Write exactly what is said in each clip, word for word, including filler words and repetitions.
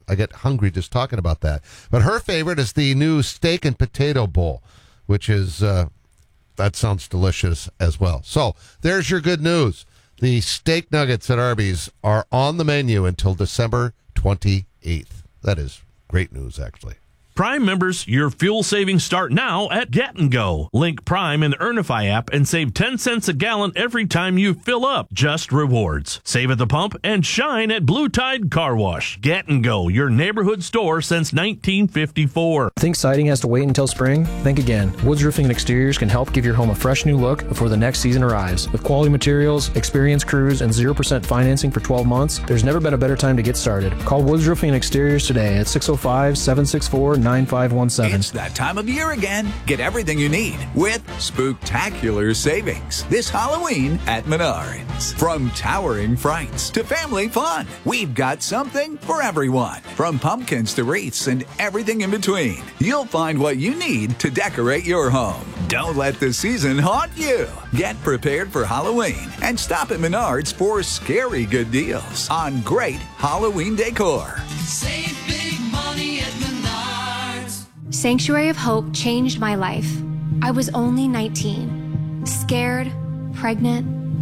I get hungry just talking about that. But her favorite is the new steak and potato bowl, which is, uh, that sounds delicious as well. So there's your good news. The steak nuggets at Arby's are on the menu until December twenty-eighth. That is great news, actually. Prime members, your fuel savings start now at Get and Go. Link Prime in the Earnify app and save ten cents a gallon every time you fill up. Just rewards. Save at the pump and shine at Blue Tide Car Wash. Get and Go, your neighborhood store since nineteen fifty-four. Think siding has to wait until spring? Think again. Woods Roofing and Exteriors can help give your home a fresh new look before the next season arrives. With quality materials, experienced crews, and zero percent financing for twelve months, there's never been a better time to get started. Call Woods Roofing and Exteriors today at six oh five, seven six four, nine five one seven. It's that time of year again. Get everything you need with Spooktacular Savings this Halloween at Menards. From towering frights to family fun, we've got something for everyone. From pumpkins to wreaths and everything in between, you'll find what you need to decorate your home. Don't let the season haunt you. Get prepared for Halloween and stop at Menards for scary good deals on great Halloween decor. Save big money at Menards. Sanctuary of Hope changed my life. I was only nineteen, scared, pregnant,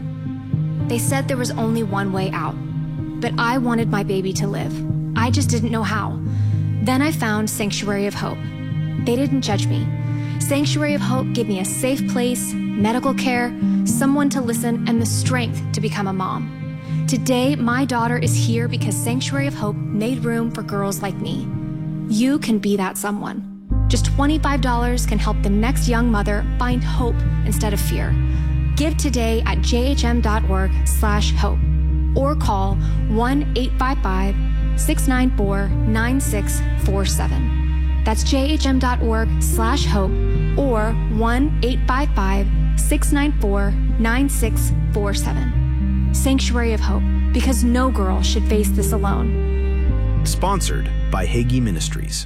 alone. They said there was only one way out, but I wanted my baby to live. I just didn't know how. Then I found Sanctuary of Hope. They didn't judge me. Sanctuary of Hope gave me a safe place, medical care, someone to listen, and the strength to become a mom. Today, my daughter is here because Sanctuary of Hope made room for girls like me. You can be that someone. Just twenty-five dollars can help the next young mother find hope instead of fear. Give today at jhm.org slash hope or call one eight five five, six nine four, nine six four seven. That's jhm.org slash hope or one eight five five, six nine four, nine six four seven. Sanctuary of Hope, because no girl should face this alone. Sponsored by Hagee Ministries.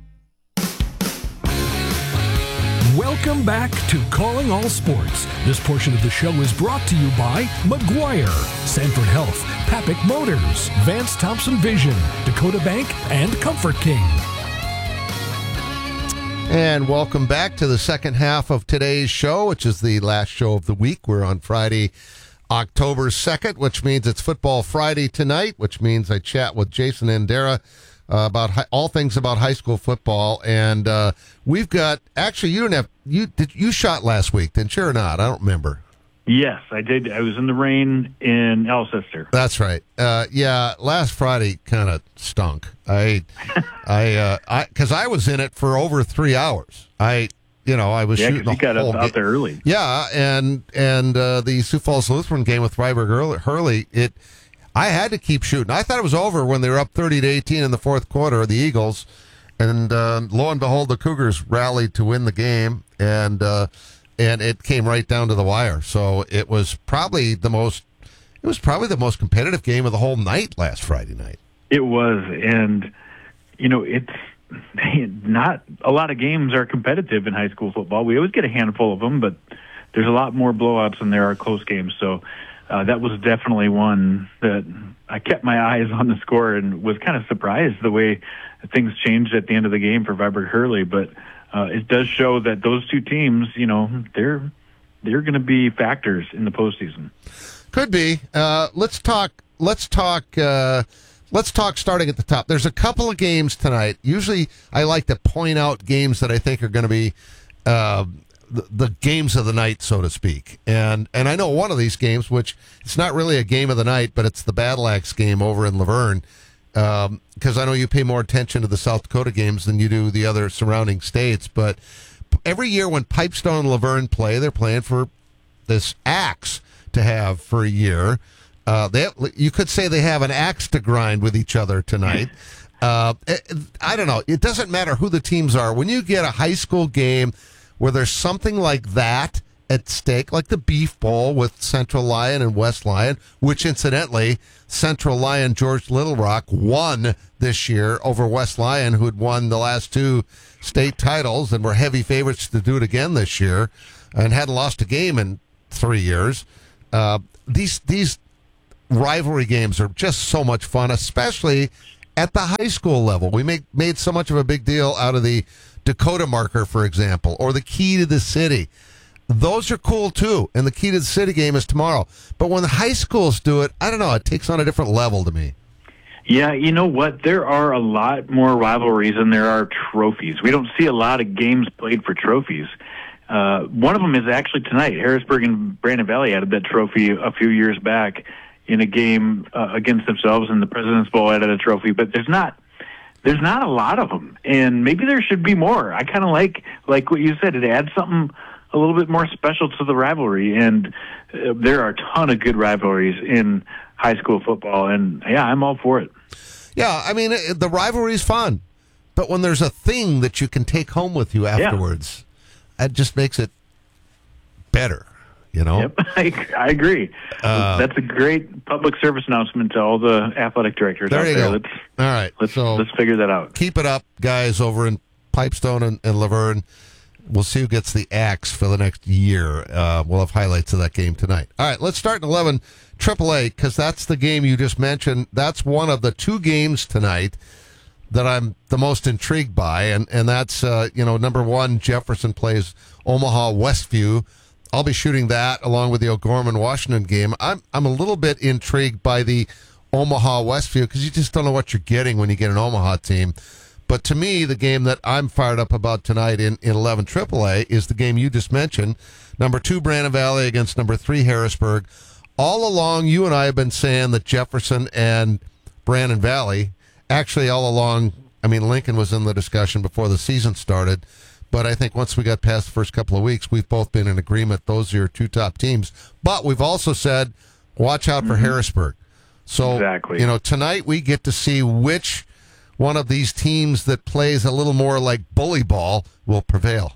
Welcome back to Calling All Sports. This portion of the show is brought to you by McGuire, Sanford Health, Papik Motors, Vance Thompson Vision, Dakota Bank, and Comfort King. And welcome back to the second half of today's show, which is the last show of the week. We're on Friday, October second, which means it's Football Friday tonight, which means I chat with Jason Andera uh, about hi- all things about high school football. And uh, we've got, actually, you didn't have, you did you shot last week, didn't you, or not? I don't remember. Yes, I did. I was in the rain in Alcester. That's right. Uh, yeah, last Friday kind of stunk. I, I, uh, I, because I was in it for over three hours. I, you know, I was yeah, shooting the you got whole out, out there early. Yeah, and and uh, the Sioux Falls Lutheran game with Freiburg Hurley, it, I had to keep shooting. I thought it was over when they were up thirty to eighteen in the fourth quarter, the Eagles, and uh, lo and behold, the Cougars rallied to win the game, and uh, and it came right down to the wire. So it was probably the most, it was probably the most competitive game of the whole night last Friday night. It was, and you know, it's not a lot of games are competitive in high school football. We always get a handful of them, but there's a lot more blowouts than there are close games. So uh, that was definitely one that I kept my eyes on the score and was kind of surprised the way things changed at the end of the game for Freiburg Hurley. But uh, it does show that those two teams, you know, they're they're going to be factors in the postseason. Could be. Uh, let's talk. Let's talk. Uh, let's talk. Starting at the top. There's a couple of games tonight. Usually, I like to point out games that I think are going to be uh, the, the games of the night, so to speak. And and I know one of these games, which it's not really a game of the night, but it's the Battle Axe game over in Laverne. Because um, I know you pay more attention to the South Dakota games than you do the other surrounding states. But every year when Pipestone and Laverne play, they're playing for this axe to have for a year. Uh, they, you could say they have an axe to grind with each other tonight. Uh, I don't know. It doesn't matter who the teams are. When you get a high school game where there's something like that at stake, like the Beef Bowl with Central Lyon and West Lyon, which incidentally, Central Lyon George Little Rock won this year over West Lyon, who had won the last two state titles and were heavy favorites to do it again this year and hadn't lost a game in three years. Uh, these these rivalry games are just so much fun, especially at the high school level. We make, made so much of a big deal out of the Dakota marker, for example, or the key to the city. Those are cool, too, and the key to the city game is tomorrow. But when the high schools do it, I don't know, it takes on a different level to me. Yeah, you know what? There are a lot more rivalries than there are trophies. We don't see a lot of games played for trophies. Uh, one of them is actually tonight. Harrisburg and Brandon Valley added that trophy a few years back in a game uh, against themselves, and the President's Bowl added a trophy. But there's not there's not a lot of them, and maybe there should be more. I kind of like like what you said. It adds something a little bit more special to the rivalry, and uh, there are a ton of good rivalries in high school football, and yeah, I'm all for it. Yeah, I mean, it, the rivalry is fun, but when there's a thing that you can take home with you afterwards, yeah. that just makes it better, you know? Yep, I, I agree. Uh, That's a great public service announcement to all the athletic directors there out you there. Go. Let's, all right, let's, so let's figure that out. Keep it up, guys, over in Pipestone and, and Laverne. We'll see who gets the axe for the next year. Uh, we'll have highlights of that game tonight. All right, let's start in eleven triple A, because that's the game you just mentioned. That's one of the two games tonight that I'm the most intrigued by, and, and that's, uh, you know, number one, Jefferson plays Omaha Westview. I'll be shooting that along with the O'Gorman-Washington game. I'm, I'm a little bit intrigued by the Omaha Westview because you just don't know what you're getting when you get an Omaha team. But to me, the game that I'm fired up about tonight in, in eleven triple A is the game you just mentioned. Number two, Brandon Valley against number three, Harrisburg. All along, you and I have been saying that Jefferson and Brandon Valley, actually all along, I mean, Lincoln was in the discussion before the season started, but I think once we got past the first couple of weeks, we've both been in agreement those are your two top teams. But we've also said, watch out for mm-hmm. Harrisburg. So, exactly. you know, tonight we get to see which one of these teams that plays a little more like bully ball will prevail.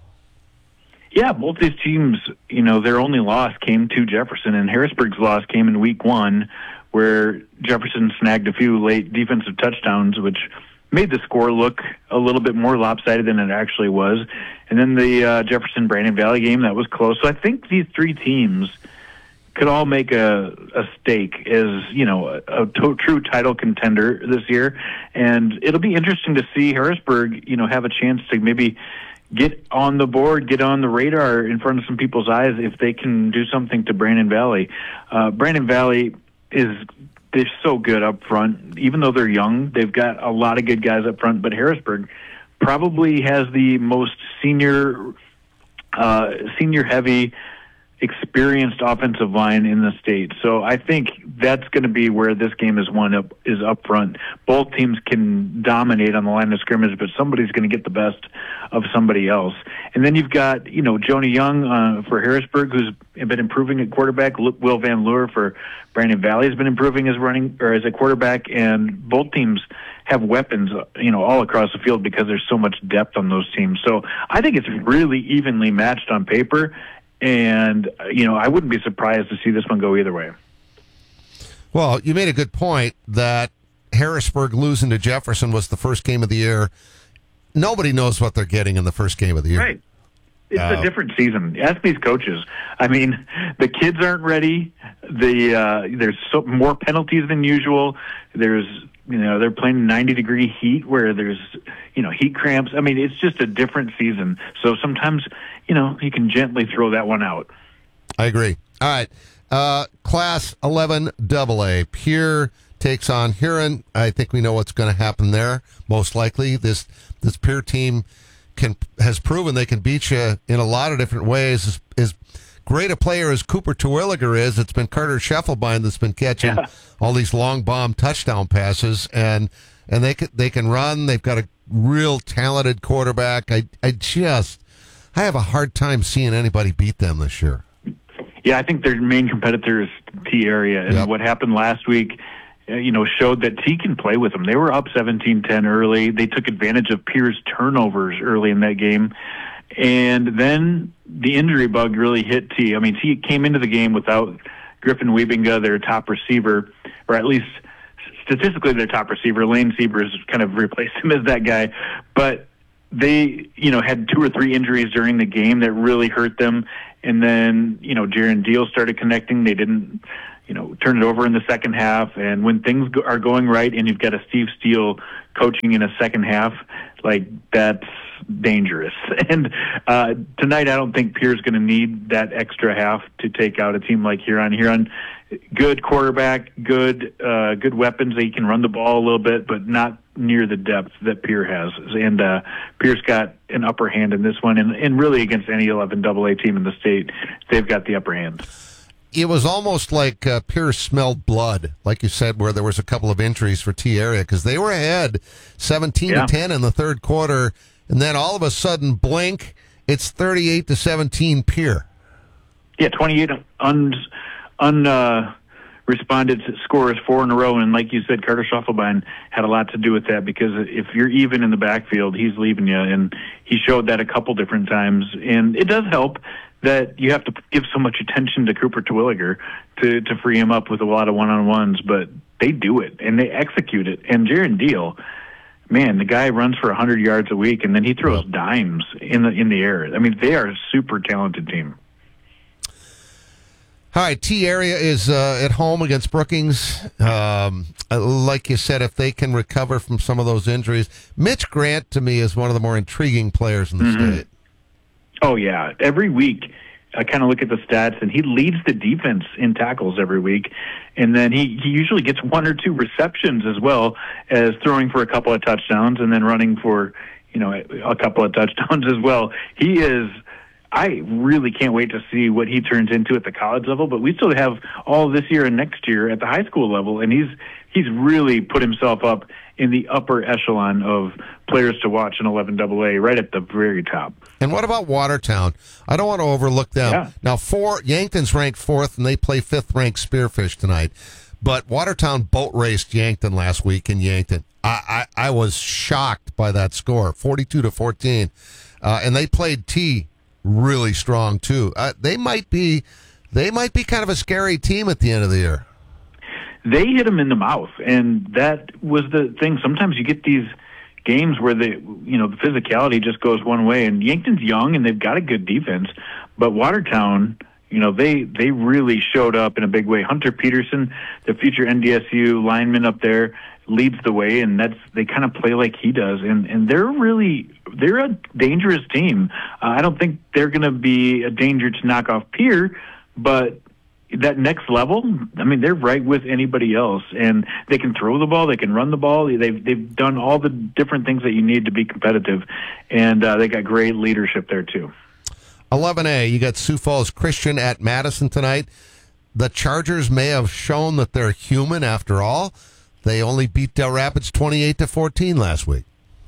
Yeah, both these teams, you know, their only loss came to Jefferson, and Harrisburg's loss came in week one, where Jefferson snagged a few late defensive touchdowns, which made the score look a little bit more lopsided than it actually was. And then the uh, Jefferson-Brandon Valley game, that was close. So I think these three teams could all make a, a stake as, you know, a, a to- true title contender this year. And it'll be interesting to see Harrisburg, you know, have a chance to maybe get on the board, get on the radar in front of some people's eyes if they can do something to Brandon Valley. Uh, Brandon Valley is they're so good up front. Even though they're young, they've got a lot of good guys up front. But Harrisburg probably has the most senior, uh, senior-heavy, experienced offensive line in the state. So I think that's going to be where this game is won up is up front. Both teams can dominate on the line of scrimmage, but somebody's going to get the best of somebody else. And then you've got, you know, Joni Young uh, for Harrisburg, who's been improving at quarterback. Will Van Leur for Brandon Valley has been improving as running or as a quarterback, and both teams have weapons, you know, all across the field because there's so much depth on those teams. So I think it's really evenly matched on paper. And, you know, I wouldn't be surprised to see this one go either way. Well, you made a good point that Harrisburg losing to Jefferson was the first game of the year. Nobody knows what they're getting in the first game of the year. Right. It's uh, a different season. Ask these coaches. I mean, the kids aren't ready. The uh, there's so, more penalties than usual. There's, you know, they're playing ninety-degree heat where there's, you know, heat cramps. I mean, it's just a different season. So sometimes, you know, you can gently throw that one out. I agree. All right. Uh, Class eleven double A. Pierre takes on Huron. I think we know what's going to happen there, most likely. This this Pierre team can has proven they can beat you in a lot of different ways. As, as great a player as Cooper Terwilliger is, it's been Carter Scheffelbein that's been catching yeah. all these long bomb touchdown passes, and and they can, they can run. They've got a real talented quarterback. I I just I have a hard time seeing anybody beat them this year. Yeah, I think their main competitor is T area, and yep. what happened last week, uh, you know, showed that T can play with them. They were up seventeen ten early. They took advantage of Pierre's turnovers early in that game, and then the injury bug really hit T. I mean, T came into the game without Griffin Wiebinga, their top receiver, or at least statistically their top receiver. Lane Siebers kind of replaced him as that guy, but they, you know, had two or three injuries during the game that really hurt them. And then, you know, Jaron Deal started connecting. They didn't, you know, turn it over in the second half. And when things go, are going right and you've got a Steve Steele coaching in a second half, like that's dangerous. And uh, tonight, I don't think Pierre's going to need that extra half to take out a team like Huron. Huron, good quarterback, good uh, good weapons. He can run the ball a little bit, but not near the depth that Pierre has. And uh, Pierre's got an upper hand in this one, and, and really against any eleven double A team in the state, they've got the upper hand. It was almost like uh, Pierre smelled blood, like you said, where there was a couple of injuries for T area because they were ahead seventeen yeah. to ten in the third quarter, and then all of a sudden, blink, it's thirty-eight to seventeen Pierre. Yeah, twenty-eight un, un uh, responded scores four in a row, and like you said, Carter Schoffelbein had a lot to do with that because if you're even in the backfield, he's leaving you, and he showed that a couple different times, and it does help that you have to give so much attention to Cooper Terwilliger to, to free him up with a lot of one-on-ones, but they do it, and they execute it. And Jaron Deal, man, the guy runs for one hundred yards a week, and then he throws dimes in the in the air. I mean, they are a super talented team. All right, T area is uh, at home against Brookings. Um, like you said, if they can recover from some of those injuries, Mitch Grant to me is one of the more intriguing players in the Mm-hmm. state. Oh, yeah. Every week, I kind of look at the stats, and he leads the defense in tackles every week. And then he, he usually gets one or two receptions as well as throwing for a couple of touchdowns and then running for, you know, a couple of touchdowns as well. He is, I really can't wait to see what he turns into at the college level, but we still have all this year and next year at the high school level, and he's he's really put himself up in the upper echelon of players to watch in eleven double A, right at the very top. And what about Watertown? I don't want to overlook them. Yeah. Now, four Yankton's ranked fourth, and they play fifth-ranked Spearfish tonight. But Watertown boat raced Yankton last week in Yankton. I, I, I was shocked by that score, forty-two to fourteen. Uh, and they played T really strong, too. Uh, they might be they might be kind of a scary team at the end of the year. They hit him in the mouth, and that was the thing. Sometimes you get these games where the you know the physicality just goes one way, and Yankton's young and they've got a good defense, but Watertown, you know, they they really showed up in a big way. Hunter Peterson, the future N D S U lineman up there, leads the way, and that's they kind of play like he does, and and they're really they're a dangerous team. Uh, I don't think they're going to be a danger to knock off Pierre, but that next level, I mean, they're right with anybody else, and they can throw the ball, they can run the ball. They've they've done all the different things that you need to be competitive, and uh, they got great leadership there too. eleven A, you got Sioux Falls Christian at Madison tonight. The Chargers may have shown that they're human after all. They only beat Del Rapids twenty-eight to fourteen last week.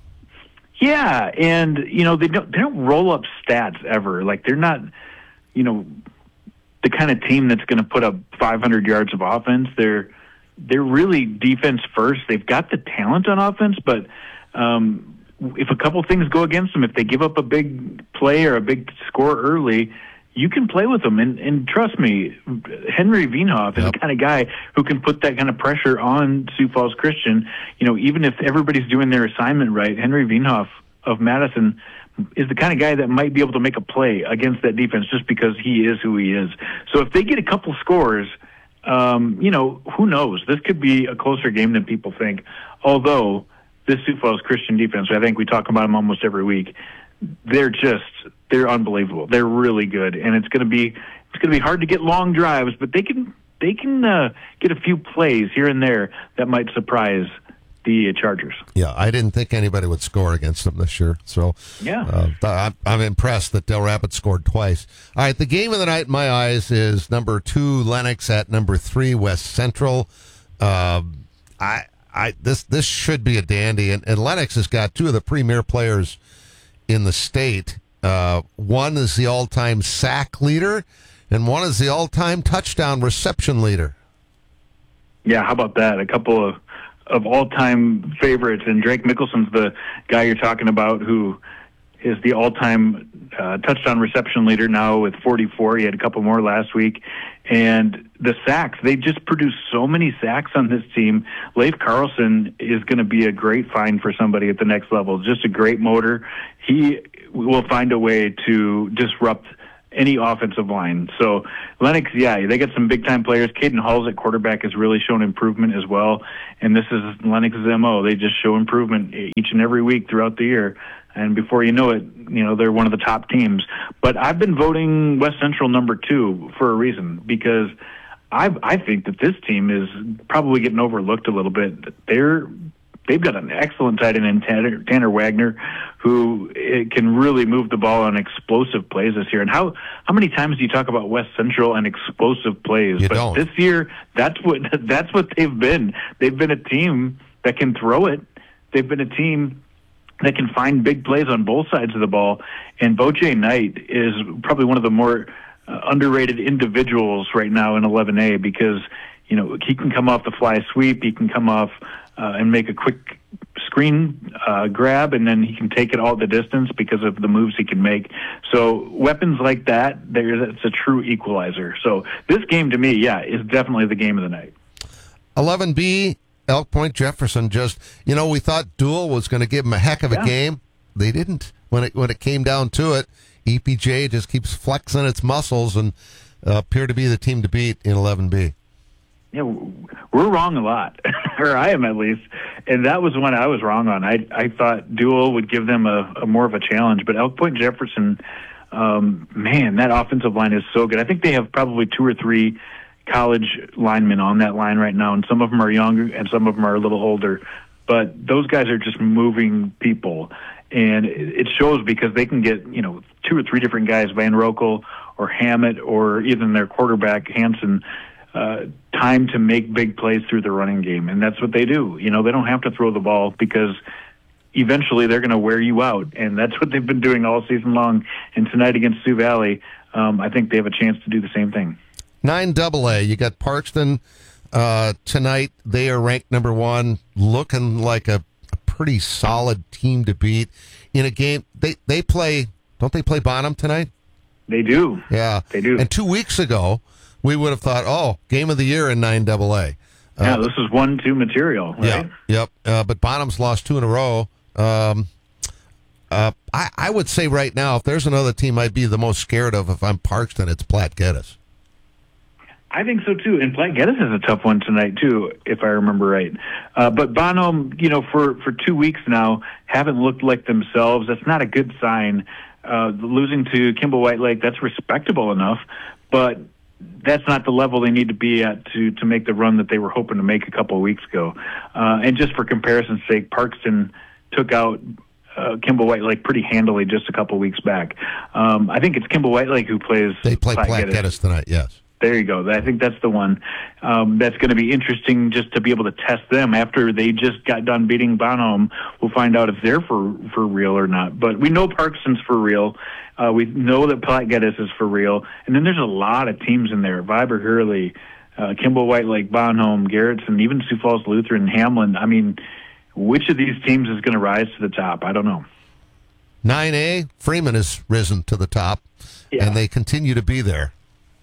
Yeah, and you know they don't they don't roll up stats ever. Like they're not, you know, the kind of team that's going to put up five hundred yards of offense. They're they're really defense first. They've got the talent on offense, but um, if a couple things go against them, if they give up a big play or a big score early, you can play with them. And, and trust me, Henry Wienhoff is Yep. the kind of guy who can put that kind of pressure on Sioux Falls Christian. You know, even if everybody's doing their assignment right, Henry Wienhoff of Madison is the kind of guy that might be able to make a play against that defense just because he is who he is. So if they get a couple scores, um, you know, who knows? This could be a closer game than people think. Although this Sioux Falls Christian defense, I think we talk about them almost every week, they're just, they're unbelievable. They're really good. And it's going to be, it's going to be hard to get long drives, but they can, they can uh, get a few plays here and there that might surprise the Chargers. Yeah, I didn't think anybody would score against them this year. So Yeah. uh, I'm, I'm impressed that Del Rapids scored twice. All right, the game of the night in my eyes is number two Lennox at number three West Central. Um, I, I this this should be a dandy, and, and Lennox has got two of the premier players in the state. Uh, one is the all-time sack leader, and one is the all-time touchdown reception leader. Yeah, how about that? A couple of of all-time favorites, and Drake Mickelson's the guy you're talking about who is the all-time uh, touchdown reception leader now with forty-four. He had a couple more last week. And the sacks, they just produce so many sacks on this team. Leif Carlson is going to be a great find for somebody at the next level. Just a great motor. He will find a way to disrupt any offensive line. So Lennox, yeah, they got some big-time players. Caden Halls at quarterback has really shown improvement as well, and this is Lennox's M O. They just show improvement each and every week throughout the year, and before you know it, you know, they're one of the top teams. But I've been voting West Central number two for a reason, because I I think that this team is probably getting overlooked a little bit. They're They've got an excellent tight end in Tanner, Tanner Wagner, who can really move the ball on explosive plays this year. And how, how many times do you talk about West Central and explosive plays? You but don't. This year, that's what that's what they've been. They've been a team that can throw it. They've been a team that can find big plays on both sides of the ball. And Boje Knight is probably one of the more uh, underrated individuals right now in eleven A, because you know he can come off the fly sweep, he can come off Uh, and make a quick screen uh, grab, and then he can take it all the distance because of the moves he can make. So weapons like that, there's it's a true equalizer. So this game, to me, yeah, is definitely the game of the night. eleven B, Elk Point Jefferson. Just, you know, we thought Dual was going to give him a heck of a Yeah. game. They didn't. When it when it came down to it, E P J just keeps flexing its muscles and uh, appear to be the team to beat in eleven B. Yeah, we're wrong a lot, or I am at least, and that was one I was wrong on. I I thought Dual would give them a, a more of a challenge, but Elk Point Jefferson, um, man, that offensive line is so good. I think they have probably two or three college linemen on that line right now, and some of them are younger and some of them are a little older, but those guys are just moving people, and it shows because they can get, you know, two or three different guys, Van Rokel or Hammett or even their quarterback, Hansen, Uh, time to make big plays through the running game, and that's what they do. You know, they don't have to throw the ball because eventually they're going to wear you out, and that's what they've been doing all season long. And tonight against Sioux Valley, um, I think they have a chance to do the same thing. nine double A, you got Parkston uh, tonight. They are ranked number one, looking like a, a pretty solid team to beat in a game. They they play, don't they play Bonham tonight? They do. Yeah, they do. And two weeks ago, we would have thought, oh, game of the year in nine double A. Uh, yeah, this is one two material, right? Yeah, yep. Uh, but Bonham's lost two in a row. Um, uh, I, I would say right now, if there's another team I'd be the most scared of if I'm Parkston, it's Platte Geddes. I think so too, and Platte Geddes is a tough one tonight too, if I remember right. Uh, but Bonham, you know, for for two weeks now, haven't looked like themselves. That's not a good sign. Uh, losing to Kimball White Lake, that's respectable enough, but that's not the level they need to be at to, to make the run that they were hoping to make a couple of weeks ago. Uh, and just for comparison's sake, Parkston took out uh, Kimball White Lake pretty handily just a couple of weeks back. Um, I think it's Kimball White Lake who plays. They play Platte Geddes tonight, yes. There you go. I think that's the one. Um, that's going to be interesting just to be able to test them after they just got done beating Bonham. We'll find out if they're for, for real or not. But we know Parkston's for real. Uh, we know that Platte Geddes is for real. And then there's a lot of teams in there. Viber Hurley, uh, Kimball White Lake, Bonham, Garrettson, even Sioux Falls Lutheran, Hamlin. I mean, which of these teams is going to rise to the top? I don't know. nine A, Freeman has risen to the top, yeah. and they continue to be there.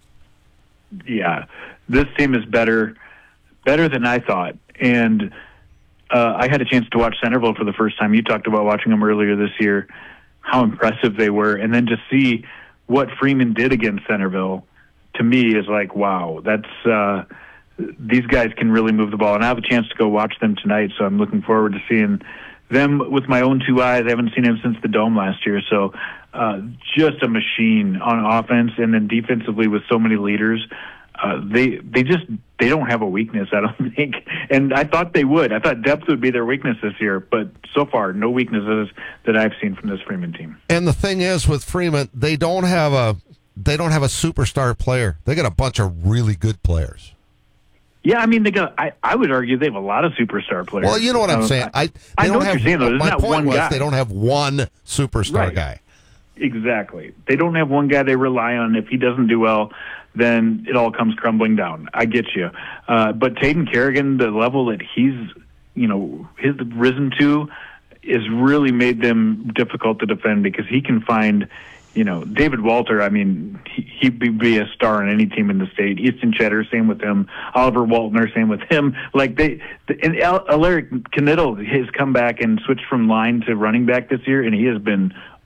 Yeah, this team is better, better than I thought. And uh, I had a chance to watch Centerville for the first time. You talked about watching them earlier this year, how impressive they were, and then to see what Freeman did against Centerville, to me is like, wow, that's uh, these guys can really move the ball. And I have a chance to go watch them tonight, so I'm looking forward to seeing them with my own two eyes. I haven't seen him since the Dome last year, so uh, just a machine on offense, and then defensively with so many leaders. Uh, they they just they don't have a weakness, I don't think. And I thought they would. I thought depth would be their weakness this year, but so far no weaknesses that I've seen from this Freeman team. And the thing is with Freeman, they don't have a they don't have a superstar player. They got a bunch of really good players. Yeah, I mean, they got. I, I would argue they have a lot of superstar players. Well, you know what I'm uh, saying. I they I know don't what have, you're saying, though. There's my not point one was guy. they don't have one superstar Right. guy. Exactly. They don't have one guy they rely on. If he doesn't do well, then it all comes crumbling down. I get you. Uh, but Taden Kerrigan, the level that he's, you know, his risen to, is really made them difficult to defend because he can find. You know, David Walter, I mean, he, he'd be a star on any team in the state. Easton Cheddar, same with him. Oliver Waltner, same with him. Like, they, the, and Alaric Knittel has come back and switched from line to running back this year, and he has been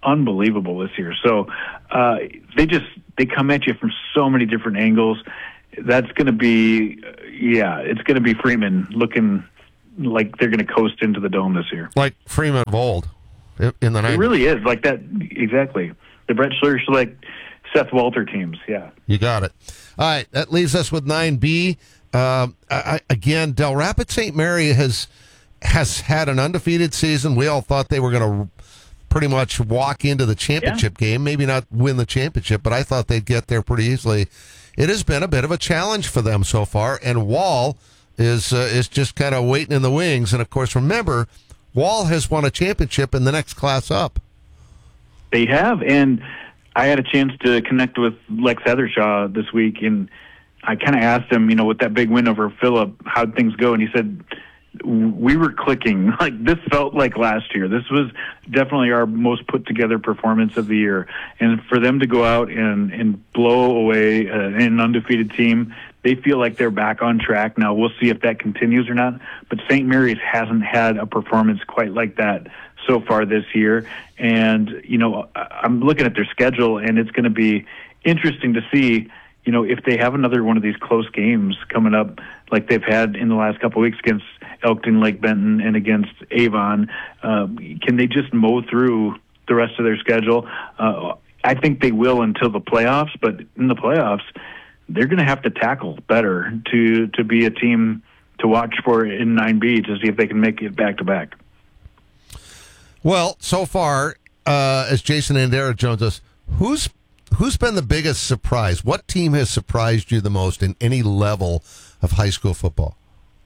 unbelievable this year. So uh, they just they come at you from so many different angles. That's going to be, yeah, it's going to be Freeman looking like they're going to coast into the Dome this year. Like Freeman of old in the nineties. It really is like that, exactly. The Brett Schlerch, Seth Walter teams, yeah. You got it. All right, that leaves us with nine B. Um, I, again, Del Rapid Saint Mary has has had an undefeated season. We all thought they were going to pretty much walk into the championship yeah. game, maybe not win the championship, but I thought they'd get there pretty easily. It has been a bit of a challenge for them so far, and Wall is uh, is just kind of waiting in the wings. And, of course, remember, Wall has won a championship in the next class up. They have, and I had a chance to connect with Lex Heathershaw this week, and I kind of asked him, you know, with that big win over Phillip, how'd things go? And he said, we were clicking. Like, this felt like last year. This was definitely our most put-together performance of the year. And for them to go out and, and blow away uh, an undefeated team, they feel like they're back on track. Now, we'll see if that continues or not. But Saint Mary's hasn't had a performance quite like that so far this year. And, you know, I'm looking at their schedule, and it's going to be interesting to see, you know, if they have another one of these close games coming up like they've had in the last couple of weeks against Elkton, Lake Benton, and against Avon, uh, can they just mow through the rest of their schedule? Uh, I think they will until the playoffs, but in the playoffs, they're going to have to tackle better to, to be a team to watch for in nine B to see if they can make it back-to-back. Well, so far, uh, as Jason Andera joins us, who's who's been the biggest surprise? What team has surprised you the most in any level of high school football?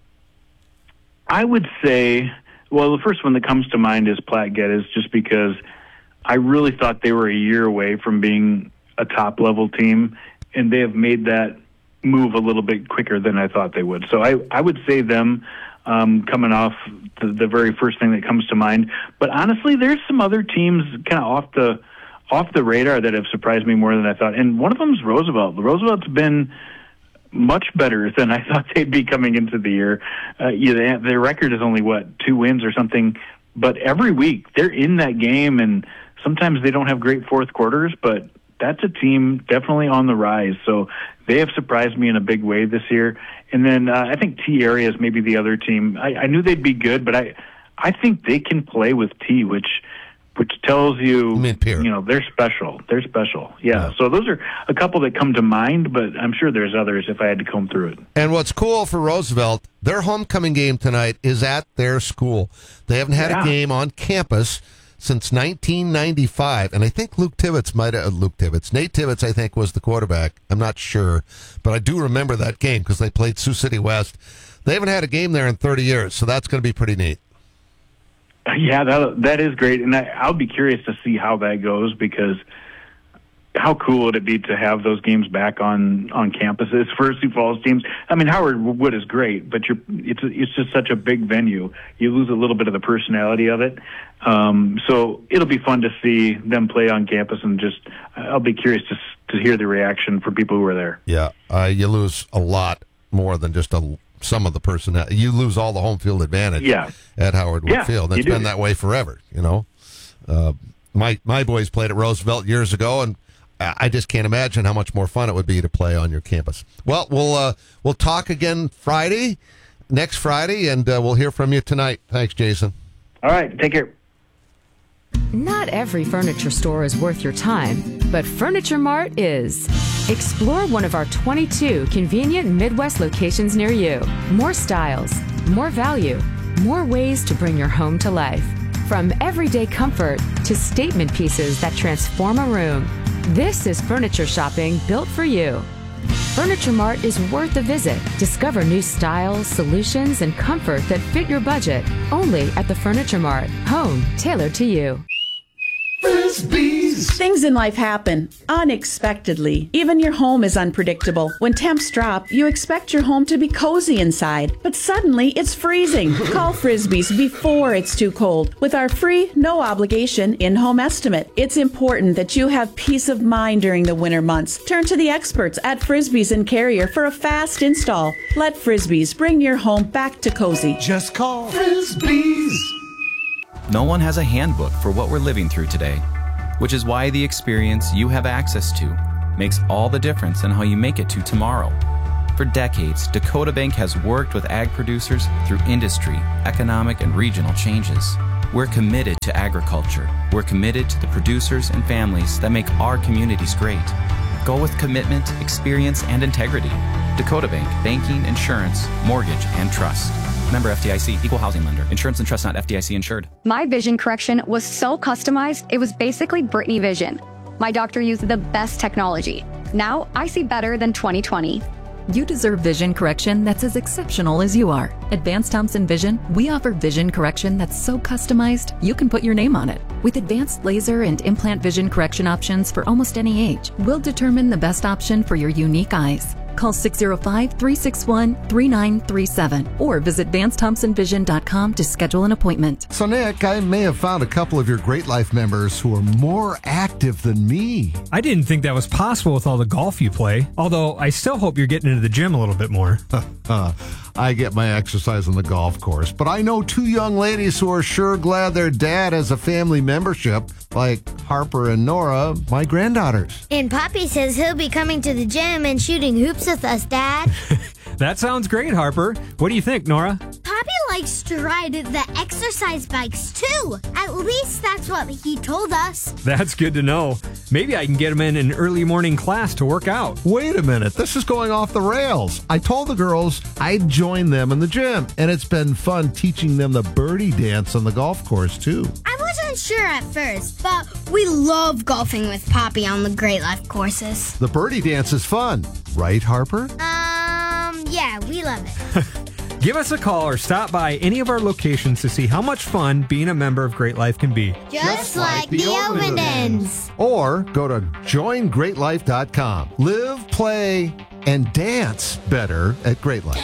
I would say, well, the first one that comes to mind is Platte Geddes, just because I really thought they were a year away from being a top-level team, and they have made that move a little bit quicker than I thought they would. So I, I would say them um, coming off the, the very first thing that comes to mind. But honestly, there's some other teams kind of off the off the radar that have surprised me more than I thought. And one of them is Roosevelt. Roosevelt's been much better than I thought they'd be coming into the year. Uh, yeah, they have, their record is only, what, two wins or something. But every week they're in that game, and sometimes they don't have great fourth quarters, but that's a team definitely on the rise. So they have surprised me in a big way this year. And then uh, I think T Area is maybe the other team. I, I knew they'd be good, but I I think they can play with T, which which tells you, you know, they're special. They're special. Yeah. yeah. So those are a couple that come to mind, but I'm sure there's others if I had to comb through it. And what's cool for Roosevelt, their homecoming game tonight is at their school. They haven't had yeah. a game on campus since nineteen ninety-five, and I think Luke Tibbetts might have, Luke Tibbetts, Nate Tibbetts, I think, was the quarterback. I'm not sure, but I do remember that game because they played Sioux City West. They haven't had a game there in thirty years, so that's going to be pretty neat. Yeah, that that is great, and I, I'll be curious to see how that goes, because how cool would it be to have those games back on, on campuses for Sioux Falls teams? I mean, Howard Wood is great, but you're, it's it's just such a big venue. You lose a little bit of the personality of it. Um, so it'll be fun to see them play on campus, and just I'll be curious to to hear the reaction from people who are there. Yeah, uh, you lose a lot more than just a some of the personality. You lose all the home field advantage yeah. at Howard Wood yeah, Field. It's been that way forever, you know. Uh, my my boys played at Roosevelt years ago, and I just can't imagine how much more fun it would be to play on your campus. Well, we'll uh, we'll talk again Friday, next Friday, and uh, we'll hear from you tonight. Thanks, Jason. All right, take care. Not every furniture store is worth your time, but Furniture Mart is. Explore one of our twenty-two convenient Midwest locations near you. More styles, more value, more ways to bring your home to life. From everyday comfort to statement pieces that transform a room, this is furniture shopping built for you. Furniture Mart is worth a visit. Discover new styles, solutions, and comfort that fit your budget only at the Furniture Mart. Home tailored to you. Frisbees. Things in life happen unexpectedly. Even your home is unpredictable. When temps drop, you expect your home to be cozy inside, but suddenly it's freezing. Call Frisbees before it's too cold with our free, no obligation in-home estimate. It's important that you have peace of mind during the winter months. Turn to the experts at Frisbees and Carrier for a fast install. Let Frisbees bring your home back to cozy. Just call Frisbees. No one has a handbook for what we're living through today. which is why the experience you have access to makes all the difference in how you make it to tomorrow. For decades, Dakota Bank has worked with ag producers through industry, economic, and regional changes. We're committed to agriculture. We're committed to the producers and families that make our communities great. Go with commitment, experience, and integrity. Dakota Bank, banking, insurance, mortgage, and trust. Member F D I C, equal housing lender. Insurance and trust not F D I C insured. My vision correction was so customized, it was basically Britney Vision. My doctor used the best technology. Now I see better than twenty twenty. You deserve vision correction that's as exceptional as you are. At Vance Thompson Vision, we offer vision correction that's so customized, you can put your name on it. With advanced laser and implant vision correction options for almost any age, we'll determine the best option for your unique eyes. Call six oh five, three six one, three nine three seven or visit vance thompson vision dot com to schedule an appointment. So, Nick, I may have found a couple of your Great Life members who are more active than me. I didn't think that was possible with all the golf you play, although I still hope you're getting into the gym a little bit more. uh, I get my exercise on the golf course, but I know two young ladies who are sure glad their dad has a family membership, like Harper and Nora, my granddaughters. And Poppy says he'll be coming to the gym and shooting hoops with us, Dad. That sounds great, Harper. What do you think, Nora? Poppy likes to ride the exercise bikes, too. At least that's what he told us. That's good to know. Maybe I can get him in an early morning class to work out. Wait a minute. This is going off the rails. I told the girls I'd join them in the gym, and it's been fun teaching them the birdie dance on the golf course, too. I wasn't sure at first, but we love golfing with Poppy on the Great Life courses. The birdie dance is fun, right, Harper? Um, yeah, we love it. Give us a call or stop by any of our locations to see how much fun being a member of Great Life can be. Just, Just like, like the Ovendens. Or go to join great life dot com. Live, play, and dance better at Great Life.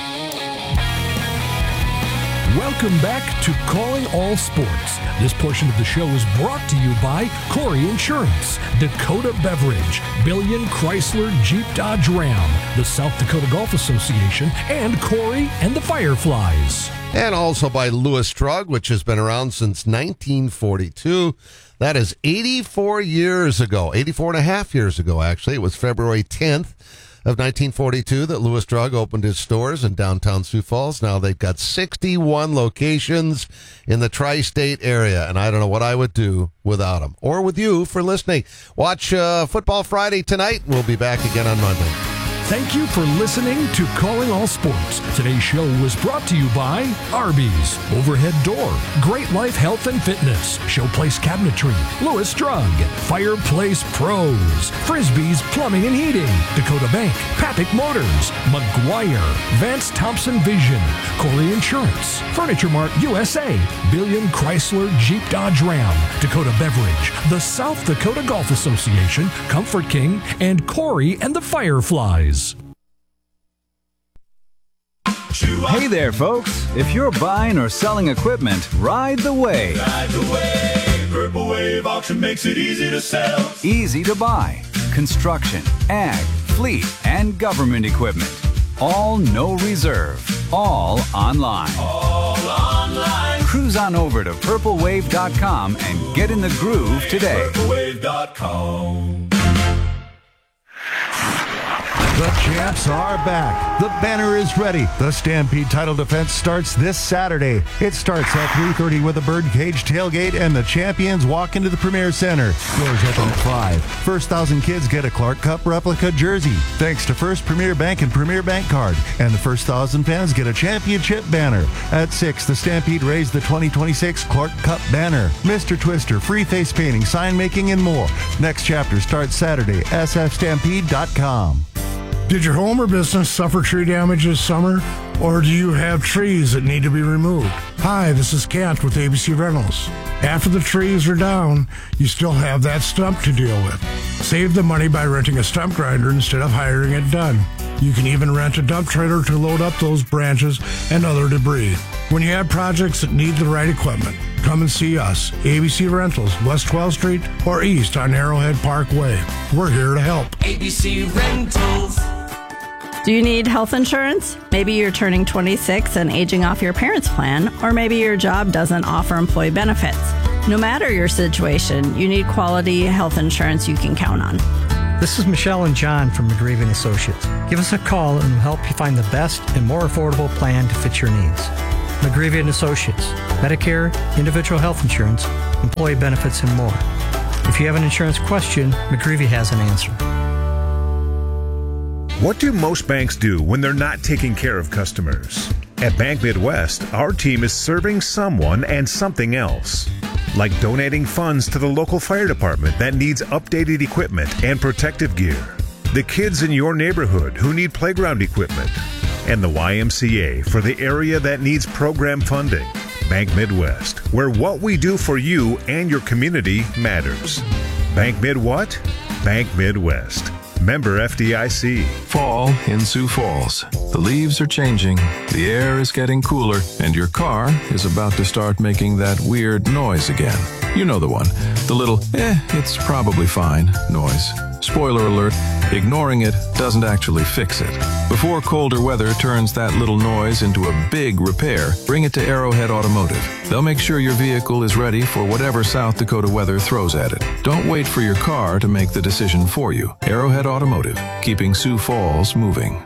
Welcome back to Calling All Sports. This portion of the show is brought to you by Corey Insurance, Dakota Beverage, Billion Chrysler Jeep Dodge Ram, the South Dakota Golf Association, and Corey and the Fireflies. And also by Lewis Drug, which has been around since nineteen forty-two. That is eighty-four years ago, eighty-four and a half years ago, actually. It was February tenth. Of nineteen forty-two that Lewis Drug opened his stores in downtown Sioux Falls. Now they've got sixty-one locations in the tri-state area, and I don't know what I would do without them, or with you for listening. Watch uh, Football Friday tonight. We'll be back again on Monday. Thank you for listening to Calling All Sports. Today's show was brought to you by Arby's, Overhead Door, Great Life Health and Fitness, Showplace Cabinetry, Lewis Drug, Fireplace Pros, Frisbee's Plumbing and Heating, Dakota Bank, Papick Motors, McGuire, Vance Thompson Vision, Corey Insurance, Furniture Mart U S A, Billion Chrysler Jeep Dodge Ram, Dakota Beverage, the South Dakota Golf Association, Comfort King, and Corey and the Fireflies. Hey there, folks. If you're buying or selling equipment, ride the wave. Ride the wave. Purple Wave Auction makes it easy to sell. Easy to buy. Construction, ag, fleet, and government equipment. All no reserve. All online. All online. Cruise on over to purple wave dot com and get in the groove today. purple wave dot com. The champs are back. The banner is ready. The Stampede title defense starts this Saturday. It starts at three thirty with a birdcage tailgate, and the champions walk into the Premier Center. Doors open at five. First thousand kids get a Clark Cup replica jersey, thanks to First Premier Bank and Premier Bank Card. And the first thousand fans get a championship banner. At six, the Stampede raised the twenty twenty-six Clark Cup banner. Mister Twister, free face painting, sign making, and more. Next chapter starts Saturday. S F stampede dot com. Did your home or business suffer tree damage this summer? Or do you have trees that need to be removed? Hi, this is Kent with A B C Rentals. After the trees are down, you still have that stump to deal with. Save the money by renting a stump grinder instead of hiring it done. You can even rent a dump trailer to load up those branches and other debris. When you have projects that need the right equipment, come and see us. A B C Rentals, West twelfth Street or East on Arrowhead Parkway. We're here to help. A B C Rentals. Do you need health insurance? Maybe you're turning twenty-six and aging off your parents' plan, or maybe your job doesn't offer employee benefits. No matter your situation, you need quality health insurance you can count on. This is Michelle and John from McGreevy and Associates. Give us a call and we'll help you find the best and more affordable plan to fit your needs. McGreevy and Associates, Medicare, individual health insurance, employee benefits, and more. If you have an insurance question, McGreevy has an answer. What do most banks do when they're not taking care of customers? At Bank Midwest, our team is serving someone and something else. Like donating funds to the local fire department that needs updated equipment and protective gear. The kids in your neighborhood who need playground equipment. And the Y M C A for the area that needs program funding. Bank Midwest, where what we do for you and your community matters. Bank Mid what? Bank Midwest. Member F D I C. Fall in Sioux Falls. The leaves are changing, the air is getting cooler, and your car is about to start making that weird noise again. You know the one. The little, eh, it's probably fine noise. Spoiler alert, ignoring it doesn't actually fix it. Before colder weather turns that little noise into a big repair, bring it to Arrowhead Automotive. They'll make sure your vehicle is ready for whatever South Dakota weather throws at it. Don't wait for your car to make the decision for you. Arrowhead Automotive, keeping Sioux Falls moving.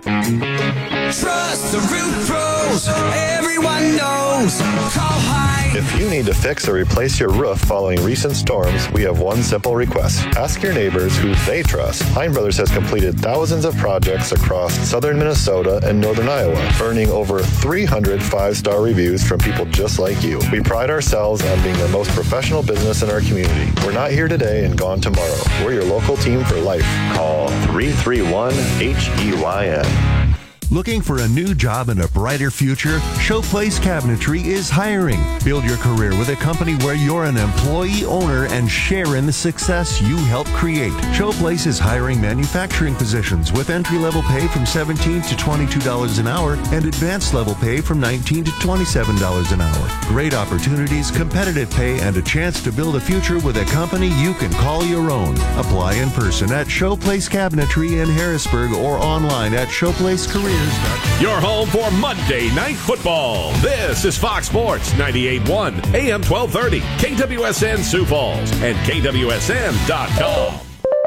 Trust the Root Pros. Everyone knows. Call High. If you need to fix or replace your roof following recent storms, we have one simple request. Ask your neighbors who they trust. Hein Brothers has completed thousands of projects across southern Minnesota and northern Iowa, earning over three hundred five-star reviews from people just like you. We pride ourselves on being the most professional business in our community. We're not here today and gone tomorrow. We're your local team for life. Call three three one H E Y N. Looking for a new job and a brighter future? Showplace Cabinetry is hiring. Build your career with a company where you're an employee owner and share in the success you help create. Showplace is hiring manufacturing positions with entry-level pay from seventeen dollars to twenty-two dollars an hour and advanced level pay from nineteen dollars to twenty-seven dollars an hour. Great opportunities, competitive pay, and a chance to build a future with a company you can call your own. Apply in person at Showplace Cabinetry in Harrisburg or online at Showplace Careers. Your home for Monday Night Football. This is Fox Sports ninety-eight point one, A M twelve thirty, K W S N Sioux Falls, and K W S N dot com.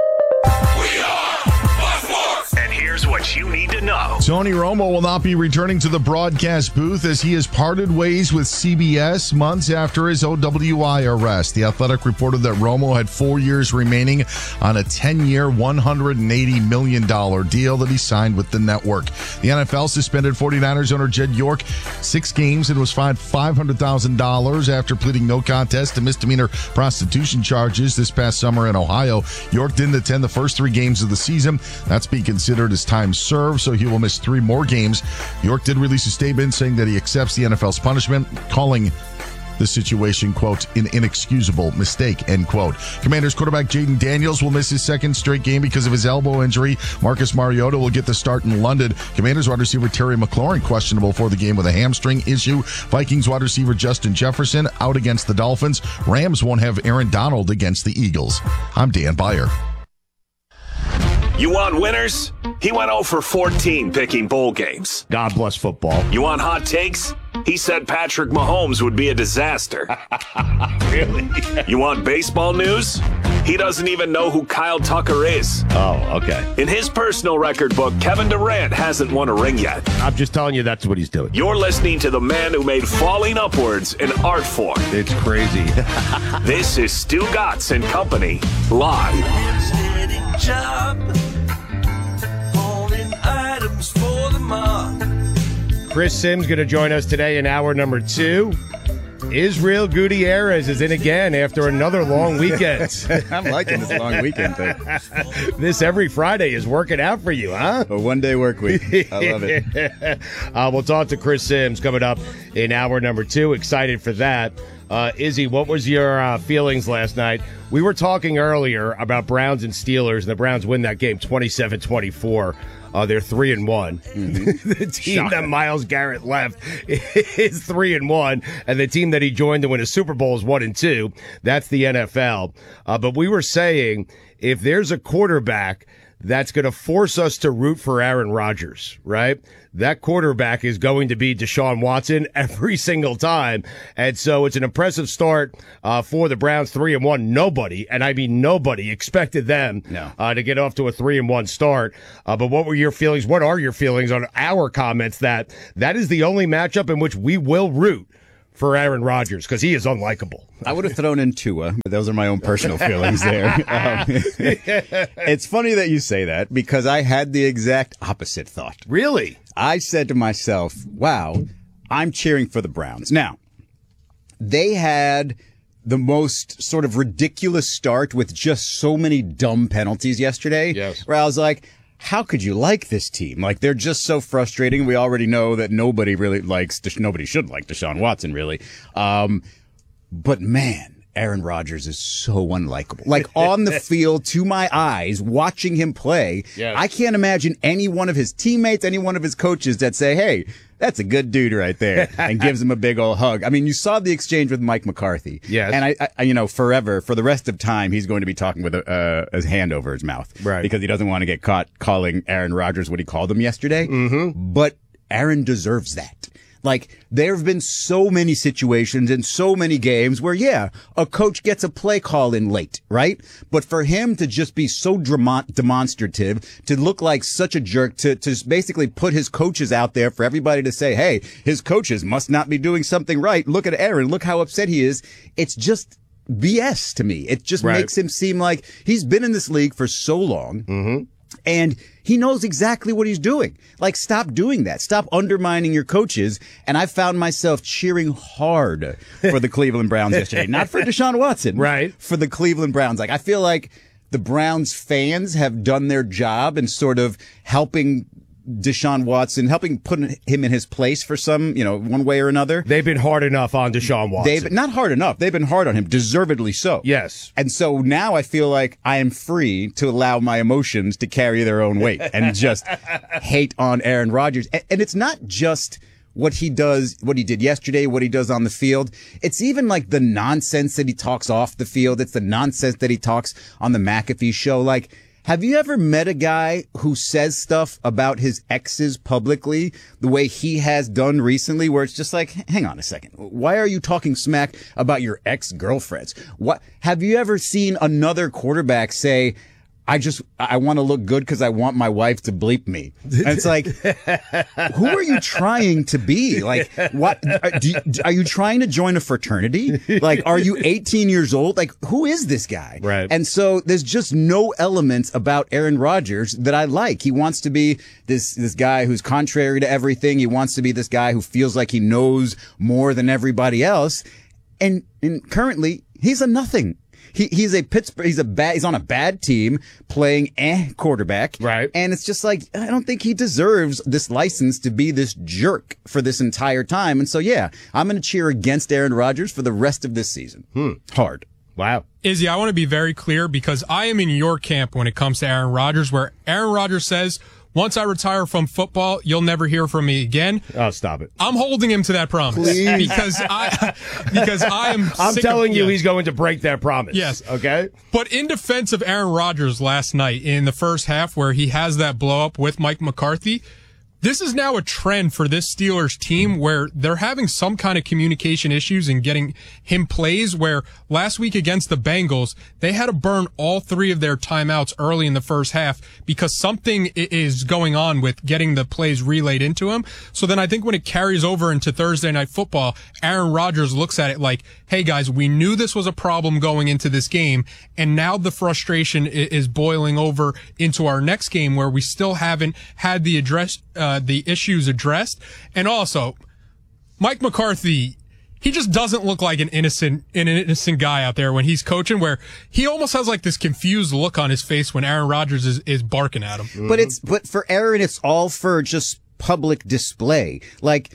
And here's what you need to know. Tony Romo will not be returning to the broadcast booth as he has parted ways with C B S months after his O W I arrest. The Athletic reported that Romo had four years remaining on a ten-year, one hundred eighty million dollars deal that he signed with the network. The N F L suspended 49ers owner Jed York six games and was fined five hundred thousand dollars after pleading no contest to misdemeanor prostitution charges this past summer in Ohio. York didn't attend the first three games of the season. That's being considered as time served, so he will miss three more games. York did release a statement saying that he accepts the N F L's punishment, calling the situation, quote, an inexcusable mistake, end quote. Commanders quarterback Jaden Daniels will miss his second straight game because of his elbow injury. Marcus Mariota will get the start in London. Commanders wide receiver Terry McLaurin questionable for the game with a hamstring issue. Vikings wide receiver Justin Jefferson out against the Dolphins. Rams won't have Aaron Donald against the Eagles. I'm Dan Beyer. You want winners? He went oh for fourteen picking bowl games. God bless football. You want hot takes? He said Patrick Mahomes would be a disaster. Really? You want baseball news? He doesn't even know who Kyle Tucker is. Oh, okay. In his personal record book, Kevin Durant hasn't won a ring yet. I'm just telling you that's what he's doing. You're listening to the man who made falling upwards an art form. It's crazy. This is Stu Gatz and Company, live. Job, holding items for the mob. Chris Sims going to join us today in hour number two. Israel Gutierrez is in again after another long weekend. I'm liking this long weekend thing. This every Friday is working out for you, huh? A one-day work week. I love it. uh, we'll talk to Chris Sims coming up in hour number two. Excited for that. Uh, Izzy, what was your uh, feelings last night? We were talking earlier about Browns and Steelers, and the Browns win that game twenty-seven twenty-four. Uh, they're three and one. Mm-hmm. The team Shocking. that Myles Garrett left is three and one, and the team that he joined to win a Super Bowl is one and two. That's the N F L. Uh, but we were saying if there's a quarterback that's going to force us to root for Aaron Rodgers, right? That quarterback is going to be Deshaun Watson every single time. And so it's an impressive start uh, for the Browns, three and one. Nobody, and I mean nobody, expected them no. uh, to get off to a three and one start. Uh, but what were your feelings? What are your feelings on our comments that that is the only matchup in which we will root for Aaron Rodgers, because he is unlikable? I would have thrown in Tua, but those are my own personal feelings there. Um, it's funny that you say that, because I had the exact opposite thought. Really? I said to myself, wow, I'm cheering for the Browns. Now, they had the most sort of ridiculous start with just so many dumb penalties yesterday. Yes. Where I was like, how could you like this team? Like, they're just so frustrating. We already know that nobody really likes, nobody should like Deshaun Watson, really. Um, but man, Aaron Rodgers is so unlikable. Like, on the field, to my eyes, watching him play, yes. I can't imagine any one of his teammates, any one of his coaches that say, hey, that's a good dude right there, and gives him a big old hug. I mean, you saw the exchange with Mike McCarthy. Yes. And I, I, you know, forever, for the rest of time, he's going to be talking with a, uh, his hand over his mouth. Right. Because he doesn't want to get caught calling Aaron Rodgers what he called him yesterday. Mm-hmm. But Aaron deserves that. Like, there have been so many situations in so many games where, yeah, a coach gets a play call in late, right? But for him to just be so demo- demonstrative, to look like such a jerk, to, to basically put his coaches out there for everybody to say, hey, his coaches must not be doing something right. Look at Aaron. Look how upset he is. It's just B S to me. It just right. makes him seem like he's been in this league for so long. Mm-hmm. And he knows exactly what he's doing. Like, stop doing that. Stop undermining your coaches. And I found myself cheering hard for the Cleveland Browns yesterday. Not for Deshaun Watson. Right. For the Cleveland Browns. Like, I feel like the Browns fans have done their job in sort of helping Deshaun Watson, helping put him in his place for some, you know, one way or another. They've been hard enough on Deshaun Watson. They've not hard enough. They've been hard on him, deservedly so. Yes. And so now I feel like I am free to allow my emotions to carry their own weight and just hate on Aaron Rodgers. And, and it's not just what he does, what he did yesterday, what he does on the field. It's even like the nonsense that he talks off the field. It's the nonsense that he talks on the McAfee show. Like, have you ever met a guy who says stuff about his exes publicly the way he has done recently, where it's just like, hang on a second. Why are you talking smack about your ex-girlfriends? What, have you ever seen another quarterback say, I just, I want to look good because I want my wife to bleep me? And it's like, who are you trying to be? Like, what, do you, are you trying to join a fraternity? Like, are you eighteen years old? Like, who is this guy? Right. And so there's just no elements about Aaron Rodgers that I like. He wants to be this, this guy who's contrary to everything. He wants to be this guy who feels like he knows more than everybody else. And, and currently, he's a nothing. He, he's a Pittsburgh, he's a bad, he's on a bad team playing eh quarterback. Right. And it's just like, I don't think he deserves this license to be this jerk for this entire time. And so, yeah, I'm going to cheer against Aaron Rodgers for the rest of this season. Hmm. Hard. Wow. Izzy, I want to be very clear, because I am in your camp when it comes to Aaron Rodgers, where Aaron Rodgers says, once I retire from football, you'll never hear from me again. Oh, stop it. I'm holding him to that promise. Please. Because I because I am I'm sick telling of, you yes. he's going to break that promise. Yes. Okay? But in defense of Aaron Rodgers last night in the first half, where he has that blow up with Mike McCarthy, this is now a trend for this Steelers team where they're having some kind of communication issues and getting him plays, where last week against the Bengals, they had to burn all three of their timeouts early in the first half because something is going on with getting the plays relayed into him. So then I think when it carries over into Thursday Night Football, Aaron Rodgers looks at it like, hey guys, we knew this was a problem going into this game, and now the frustration is boiling over into our next game where we still haven't had the address, uh, the issues addressed. And also, Mike McCarthy, he just doesn't look like an innocent, an innocent guy out there when he's coaching, where he almost has like this confused look on his face when Aaron Rodgers is, is barking at him. But it's, but for Aaron, it's all for just public display. Like,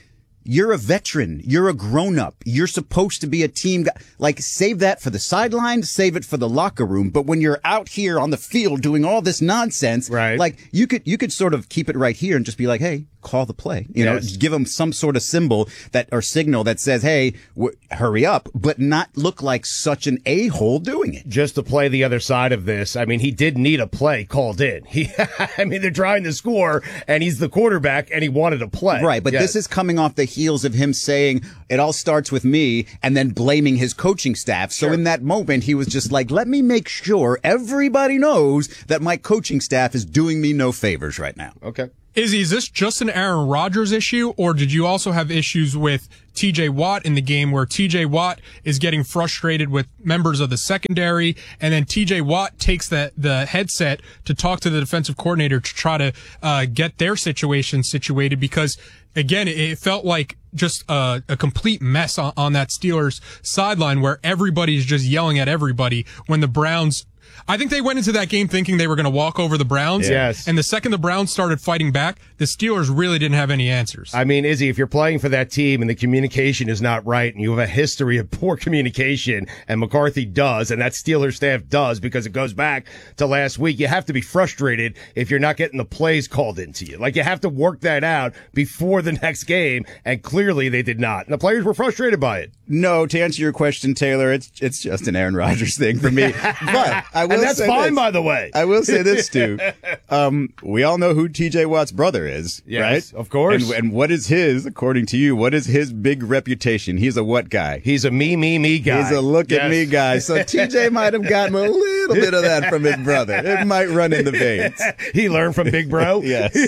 You're a veteran. You're a grown-up. You're supposed to be a team guy. Like, save that for the sideline, save it for the locker room. But when you're out here on the field doing all this nonsense, right. like, you could you could sort of keep it right here and just be like, hey, call the play. You yes. know, give them some sort of symbol that or signal that says, hey, w- hurry up, but not look like such an a-hole doing it. Just to play the other side of this, I mean, he did need a play called in. He, I mean, they're trying to score, and he's the quarterback, and he wanted a play. Right, but yes. this is coming off the heels of him saying, it all starts with me, and then blaming his coaching staff. So sure. in that moment, he was just like, let me make sure everybody knows that my coaching staff is doing me no favors right now. Okay. Izzy, is this just an Aaron Rodgers issue, or did you also have issues with T J Watt in the game where T J Watt is getting frustrated with members of the secondary, and then T J Watt takes the, the headset to talk to the defensive coordinator to try to uh, get their situation situated? Because, again, it felt like just a, a complete mess on, on that Steelers sideline where everybody's just yelling at everybody when the Browns – I think they went into that game thinking they were going to walk over the Browns. Yes. And the second the Browns started fighting back, the Steelers really didn't have any answers. I mean, Izzy, if you're playing for that team and the communication is not right and you have a history of poor communication, and McCarthy does, and that Steelers staff does because it goes back to last week, you have to be frustrated if you're not getting the plays called into you. Like, you have to work that out before the next game, and clearly they did not. And the players were frustrated by it. No, to answer your question, Taylor, it's it's just an Aaron Rodgers thing for me. But I will and that's say fine, this. by the way. I will say this, Stu. Um, we all know who T J Watt's brother is, yes, right? Of course. And, and what is his, according to you, what is his big reputation? He's a what guy? He's a me, me, me guy. He's a look yes. at me guy. So T J might have gotten a little bit of that from his brother. It might run in the veins. He learned from Big Bro? Yes.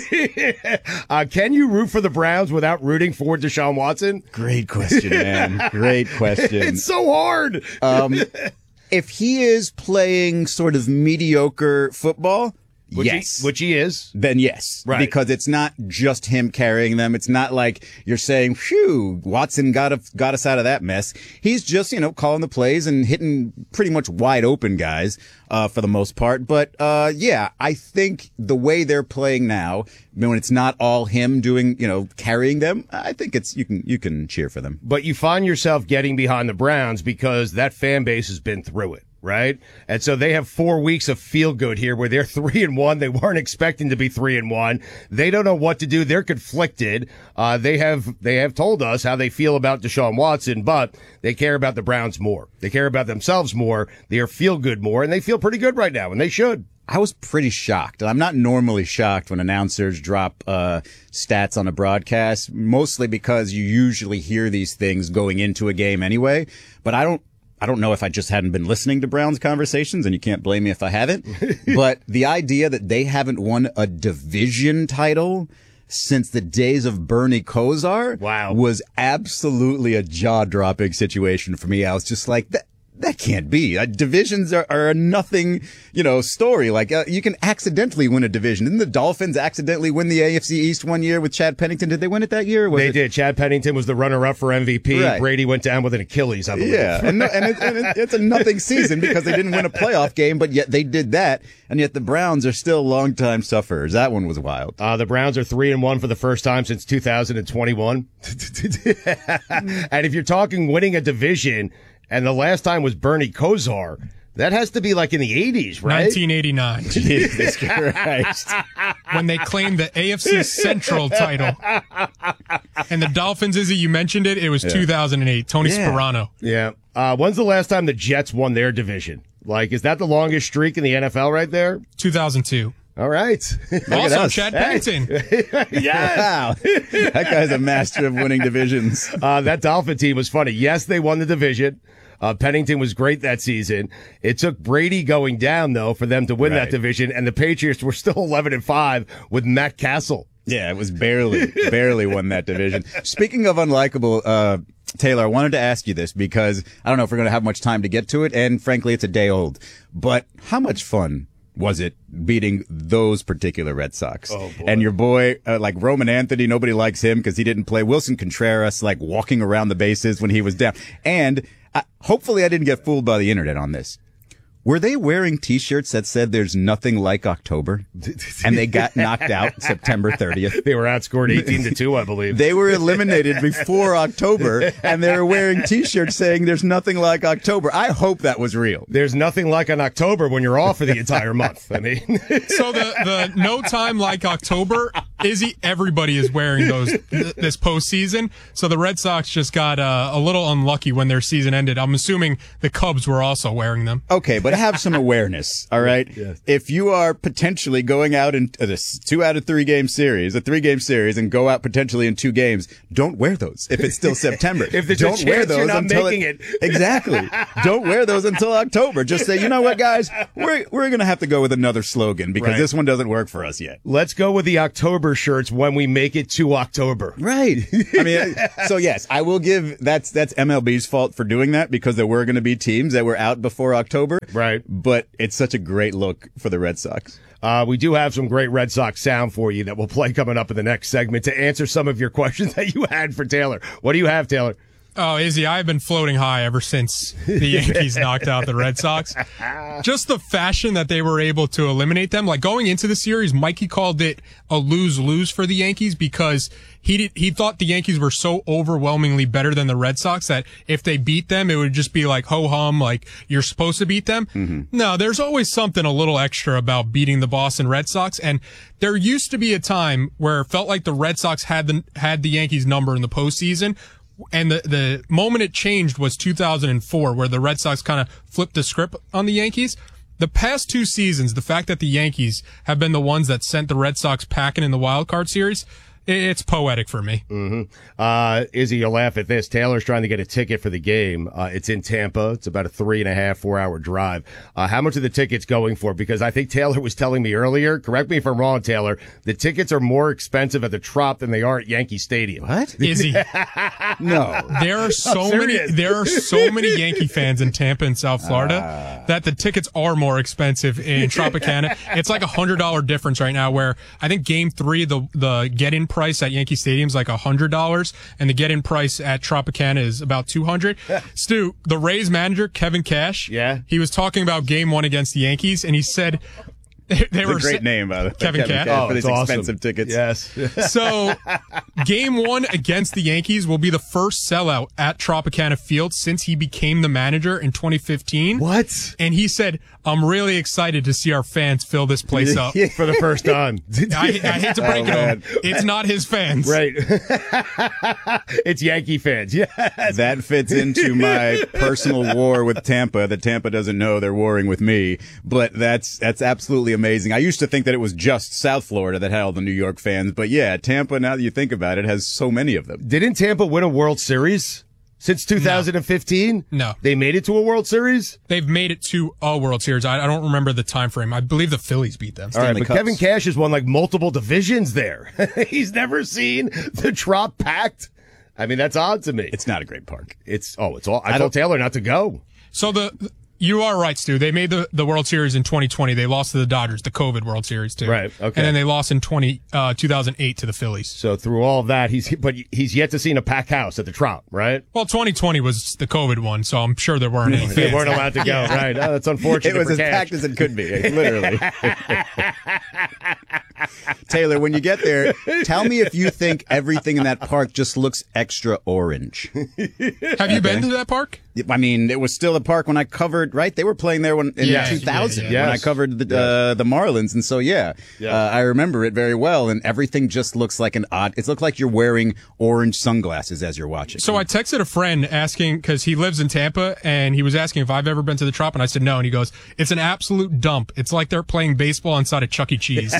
uh, can you root for the Browns without rooting for Deshaun Watson? Great question, man. Great question. It's so hard. Um, if he is playing sort of mediocre football, which yes. He, which he is. Then yes. Right. Because it's not just him carrying them. It's not like you're saying, phew, Watson got, a, got us out of that mess. He's just, you know, calling the plays and hitting pretty much wide open guys, uh, for the most part. But, uh, yeah, I think the way they're playing now, when it's not all him doing, you know, carrying them, I think it's, you can, you can cheer for them. But you find yourself getting behind the Browns because that fan base has been through it. Right? And so they have four weeks of feel good here where they're three and one. They weren't expecting to be three and one. They don't know what to do. They're conflicted. Uh, they have, they have told us how they feel about Deshaun Watson, but they care about the Browns more. They care about themselves more. They are feel good more, and they feel pretty good right now, and they should. I was pretty shocked. I'm not normally shocked when announcers drop uh stats on a broadcast, mostly because you usually hear these things going into a game anyway, but I don't I don't know if I just hadn't been listening to Browns conversations, and you can't blame me if I haven't. But the idea that they haven't won a division title since the days of Bernie Kosar wow. was absolutely a jaw-dropping situation for me. I was just like, that that can't be. Uh, divisions are, are a nothing, you know, story. Like, uh, you can accidentally win a division. Didn't the Dolphins accidentally win the A F C East one year with Chad Pennington? Did they win it that year? Or was they it- did. Chad Pennington was the runner-up for M V P. Right. Brady went down with an Achilles, I believe. Yeah, and, no, and, it, and it, it's a nothing season because they didn't win a playoff game, but yet they did that, and yet the Browns are still longtime sufferers. That one was wild. Uh, the Browns are three and one for the first time since two thousand twenty-one. And if you're talking winning a division, and the last time was Bernie Kosar, that has to be like in the eighties, right? nineteen eighty-nine. Jesus Christ. When they claimed the A F C Central title. And the Dolphins, Izzy, you mentioned it, it was yeah. two thousand eight. Tony yeah. Sperano. Yeah. Uh, when's the last time the Jets won their division? Like, is that the longest streak in the N F L right there? two thousand two. All right. Awesome, Chad Pennington. Yes. Wow. That guy's a master of winning divisions. Uh, that Dolphin team was funny. Yes, they won the division. Uh, Pennington was great that season. It took Brady going down, though, for them to win Right. that division, and the Patriots were still eleven and five with Matt Castle. Yeah, it was barely, barely won that division. Speaking of unlikable, uh, Taylor, I wanted to ask you this because I don't know if we're going to have much time to get to it, and frankly, it's a day old. But how much fun was it beating those particular Red Sox? Oh, boy. And your boy, uh, like Roman Anthony, nobody likes him because he didn't play. Wilson Contreras, like walking around the bases when he was down. And uh, hopefully I didn't get fooled by the internet on this. Were they wearing T-shirts that said "There's nothing like October," and they got knocked out September thirtieth? They were outscored eighteen to two, I believe. They were eliminated before October, and they were wearing T-shirts saying "There's nothing like October." I hope that was real. There's nothing like an October when you're off for the entire month. I mean, so the the no time like October, Izzy, everybody is wearing those th- this postseason. So the Red Sox just got uh, a little unlucky when their season ended. I'm assuming the Cubs were also wearing them. Okay, but have some awareness, all right? Yes. If you are potentially going out in a two out of three game series, a three game series, and go out potentially in two games, don't wear those if it's still September. If there's don't a wear chance those you're not until making it, it. Exactly. Don't wear those until October. Just say, you know what, guys, we're we're gonna have to go with another slogan because Right. this one doesn't work for us yet. Let's go with the October shirts when we make it to October. Right. I mean, so yes, I will give that's that's M L B's fault for doing that because there were going to be teams that were out before October. Right. But it's such a great look for the Red Sox. Uh, we do have some great Red Sox sound for you that we'll play coming up in the next segment to answer some of your questions that you had for Taylor. What do you have, Taylor? Oh, Izzy, I've been floating high ever since the Yankees knocked out the Red Sox. Just the fashion that they were able to eliminate them. Like going into the series, Mikey called it a lose-lose for the Yankees because he did, he thought the Yankees were so overwhelmingly better than the Red Sox that if they beat them, it would just be like ho-hum, like you're supposed to beat them. Mm-hmm. No, there's always something a little extra about beating the Boston Red Sox. And there used to be a time where it felt like the Red Sox had the, had the Yankees number in the postseason. And the, the moment it changed was two thousand four, where the Red Sox kind of flipped the script on the Yankees. The past two seasons, the fact that the Yankees have been the ones that sent the Red Sox packing in the wild card series, it's poetic for me. Mm-hmm. Uh, Izzy, you'll laugh at this. Taylor's trying to get a ticket for the game. Uh, it's in Tampa. It's about a three and a half, four hour drive. Uh, how much are the tickets going for? Because I think Taylor was telling me earlier, correct me if I'm wrong, Taylor, the tickets are more expensive at the Trop than they are at Yankee Stadium. What? Izzy. No. There are so many, there are so many Yankee fans in Tampa and South Florida uh. that the tickets are more expensive in Tropicana. It's like a hundred dollar difference right now where I think game three, the, the get-in price at Yankee Stadium is like a hundred dollars and the get-in price at Tropicana is about two hundred. Stu, the Rays manager, Kevin Cash. Yeah. He was talking about game one against the Yankees and he said, They, they it's were a great sa- name, by the way. Kevin, Kevin Cash. Cash Oh, for these awesome. expensive tickets. Yes. So, game one against the Yankees will be the first sellout at Tropicana Field since he became the manager in twenty fifteen. What? And he said, I'm really excited to see our fans fill this place up. For the first time. I, I hate to break Oh, it to man. him. It's not his fans. Right. It's Yankee fans. Yes. That fits into my personal war with Tampa that Tampa doesn't know they're warring with me. But that's that's absolutely amazing. I used to think that it was just South Florida that had all the New York fans. But yeah, Tampa, now that you think about it, has so many of them. Didn't Tampa win a World Series since two thousand fifteen? No. They made it to a World Series? They've made it to a World Series. I, I don't remember the time frame. I believe the Phillies beat them. All right, Stanley but Cups. Kevin Cash has won like multiple divisions there. He's never seen the Trop packed. I mean, that's odd to me. It's not a great park. It's oh, it's all. I, I told don't- Taylor not to go. So the you are right, Stu. They made the, the World Series in twenty twenty. They lost to the Dodgers, the COVID World Series too. Right, okay. And then they lost in twenty uh, two thousand eight to the Phillies. So through all of that, he's but he's yet to see a packed house at the Trop, right? Well, twenty twenty was the COVID one, so I'm sure there weren't any fans. They weren't allowed to go, Yeah. right? Oh, that's unfortunate. It was for as Cash. packed as it could be, literally. Taylor, when you get there, tell me if you think everything in that park just looks extra orange. Have you been to that park? I mean, it was still a park when I covered, right? They were playing there when, in Yes, two thousand yeah, yeah. when I Yes. covered the, uh, the Marlins. And so, yeah, Yeah. Uh, I remember it very well. And everything just looks like an odd, it looked like you're wearing orange sunglasses as you're watching. So I texted a friend asking, because he lives in Tampa, and he was asking if I've ever been to the Trop, and I said no, and he goes, it's an absolute dump. It's like they're playing baseball inside of Chuck E. Cheese.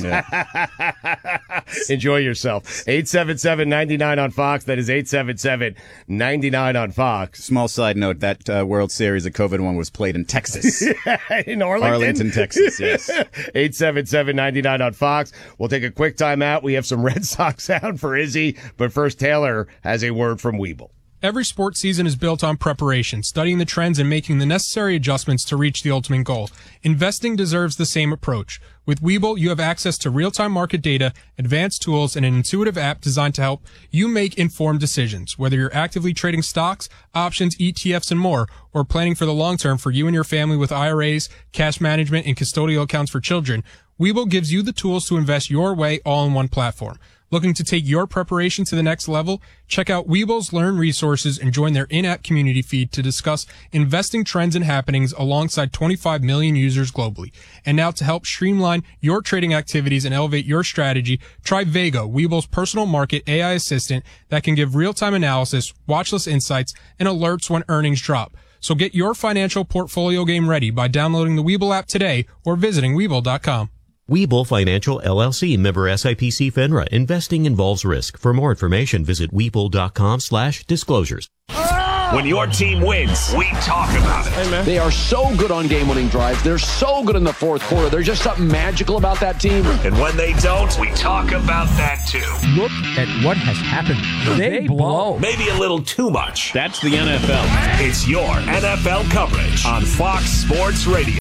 Enjoy yourself. eight seven seven, nine nine on Fox. That is eight seven seven, nine nine on Fox. Small side note, that uh, World Series, the COVID one, was played in Texas. In Arlington? Arlington, Texas, yes. eight seven seven, nine nine on Fox. We'll take a quick time out. We have some Red Sox sound for Izzy, but first Taylor has a word from Weeble. Every sports season is built on preparation, studying the trends and making the necessary adjustments to reach the ultimate goal. Investing deserves the same approach. With Webull, you have access to real-time market data, advanced tools, and an intuitive app designed to help you make informed decisions. Whether you're actively trading stocks, options, E T Fs, and more, or planning for the long term for you and your family with I R As, cash management, and custodial accounts for children, Webull gives you the tools to invest your way all in one platform. Looking to take your preparation to the next level? Check out Webull's Learn resources and join their in-app community feed to discuss investing trends and happenings alongside twenty-five million users globally. And now to help streamline your trading activities and elevate your strategy, try Vega, Webull's personal market A I assistant that can give real-time analysis, watchlist insights, and alerts when earnings drop. So get your financial portfolio game ready by downloading the Webull app today or visiting Webull dot com. Webull Financial, L L C, member S I P C FINRA. Investing involves risk. For more information, visit Webull dot com slash disclosures. When your team wins, we talk about it. Hey, they are so good on game-winning drives. They're so good in the fourth quarter. There's just something magical about that team. And when they don't, we talk about that too. Look at what has happened. They, they blow. Maybe a little too much. That's the N F L. It's your N F L coverage on Fox Sports Radio.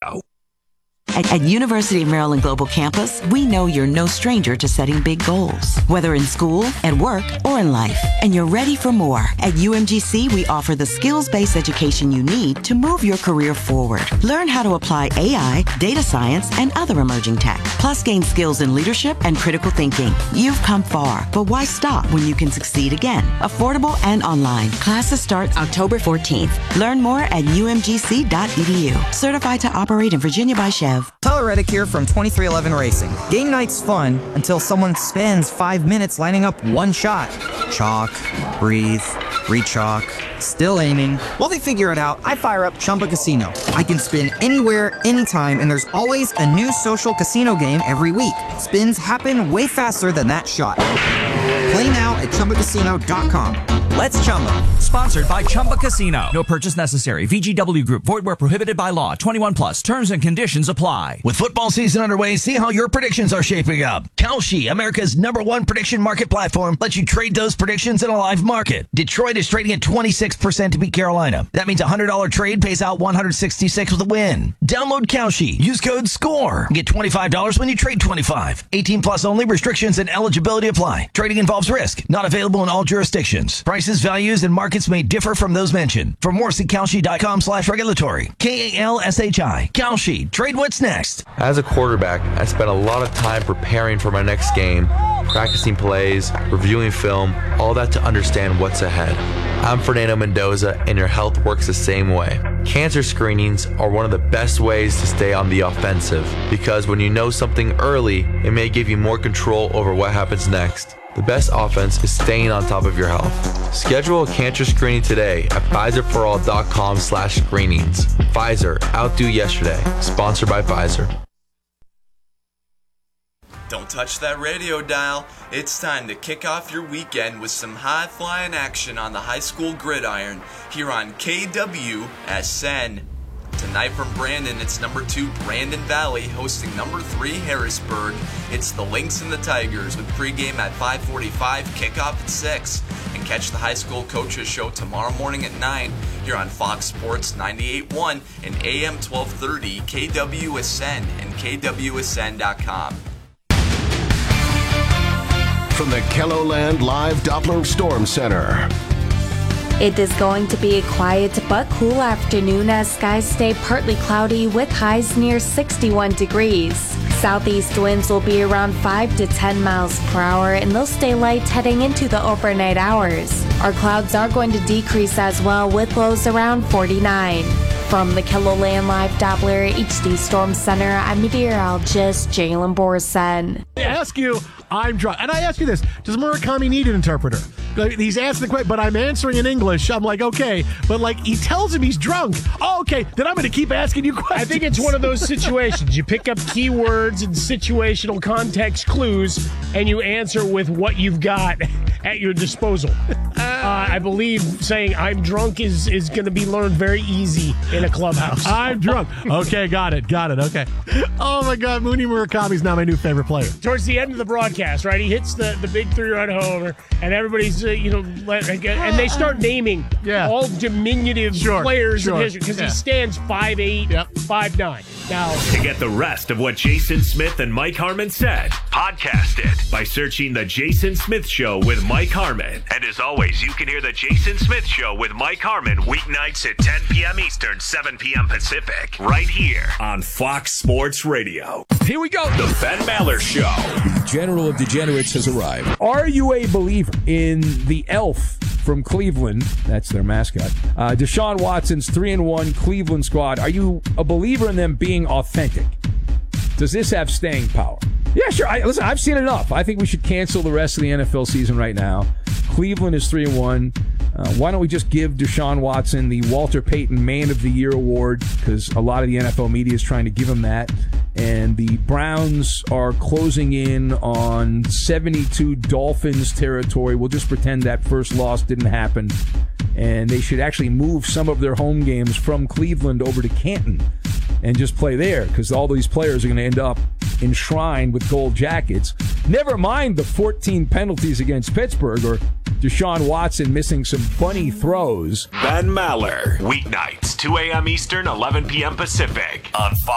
At, at University of Maryland Global Campus, we know you're no stranger to setting big goals, whether in school, at work, or in life. And you're ready for more. At U M G C, we offer the skills-based education you need to move your career forward. Learn how to apply A I, data science, and other emerging tech. Plus, gain skills in leadership and critical thinking. You've come far, but why stop when you can succeed again? Affordable and online. Classes start October fourteenth. Learn more at U M G C dot E D U. Certified to operate in Virginia by Chev. Tyler Reddick here from twenty-three eleven Racing. Game night's fun until someone spends five minutes lining up one shot. Chalk, breathe, re-chalk, still aiming. While they figure it out, I fire up Chumba Casino. I can spin anywhere, anytime, and there's always a new social casino game every week. Spins happen way faster than that shot. Play now at Chumba Casino dot com. Let's Chumba. Sponsored by Chumba Casino. No purchase necessary. V G W Group. Void where prohibited by law. twenty-one plus. Terms and conditions apply. With football season underway, see how your predictions are shaping up. Kalshi, America's number one prediction market platform, lets you trade those predictions in a live market. Detroit is trading at twenty-six percent to beat Carolina. That means a one hundred dollars trade pays out one hundred sixty-six with a win. Download Kalshi. Use code SCORE. Get twenty-five dollars when you trade twenty-five. eighteen plus only. Restrictions and eligibility apply. Trading involves risk. Not available in all jurisdictions. Prices, values, and markets may differ from those mentioned. For more, see Kalshi dot com slash regulatory. K A L S H I. Kalshi. Trade what's next. As a quarterback, I spent a lot of time preparing for my next game, practicing plays, reviewing film, all that to understand what's ahead. I'm Fernando Mendoza, and your health works the same way. Cancer screenings are one of the best ways to stay on the offensive, because when you know something early, it may give you more control over what happens next. The best offense is staying on top of your health. Schedule a cancer screening today at Pfizer for all dot com slash screenings. Pfizer, outdo yesterday. Sponsored by Pfizer. Don't touch that radio dial. It's time to kick off your weekend with some high-flying action on the high school gridiron here on K W S N. Tonight from Brandon, it's number two Brandon Valley hosting number three Harrisburg. It's the Lynx and the Tigers with pregame at five forty-five, kickoff at six. And catch the high school coaches show tomorrow morning at nine here on Fox Sports ninety-eight point one and A M twelve thirty K W S N and K W S N dot com. From the Kelloland Live Doppler Storm Center. It is going to be a quiet but cool afternoon as skies stay partly cloudy with highs near sixty-one degrees. Southeast winds will be around five to ten miles per hour and they'll stay light heading into the overnight hours. Our clouds are going to decrease as well with lows around forty-nine. From the Kelloland Live Doppler H D Storm Center, I'm meteorologist Jalen Borson. I ask you, I'm drunk. And I ask you this, does Murakami need an interpreter? He's asking the question, but I'm answering in English. I'm like, okay. But, like, he tells him he's drunk. Oh, okay. Then I'm going to keep asking you questions. I think it's one of those situations. You pick up keywords and situational context clues, and you answer with what you've got at your disposal. Uh, I believe saying I'm drunk is, is going to be learned very easy in a clubhouse. I'm drunk. Okay, got it, got it, okay. Oh, my God, Mooney Murakami's now my new favorite player. Towards the end of the broadcast, right, he hits the, the big three-run homer, and everybody's, uh, you know, let, and they start naming yeah. all diminutive sure, players sure. in history, because yeah. he stands five eight, yep. five nine. Now, to get the rest of what Jason Smith and Mike Harmon said, podcast it by searching The Jason Smith Show with Mike Harmon. And as always, you can hear The Jason Smith Show with Mike Harmon weeknights at ten p.m. Eastern, seven p.m. Pacific, right here on Fox Sports Radio. Here we go. The Ben Maller Show. The General of Degenerates has arrived. Are you a believer in the elf from Cleveland? That's their mascot. Uh, Deshaun Watson's three and one Cleveland squad. Are you a believer in them being authentic? Does this have staying power? Yeah, sure. I, listen, I've seen enough. I think we should cancel the rest of the N F L season right now. Cleveland is three and one. Uh, why don't we just give Deshaun Watson the Walter Payton Man of the Year award? Because a lot of the N F L media is trying to give him that. And the Browns are closing in on seventy-two Dolphins territory. We'll just pretend that first loss didn't happen. And they should actually move some of their home games from Cleveland over to Canton and just play there, because all these players are going to end up enshrined with gold jackets. Never mind the fourteen penalties against Pittsburgh or Deshaun Watson missing some funny throws. Ben Maller, weeknights, two a.m. Eastern, eleven p.m. Pacific on Fox.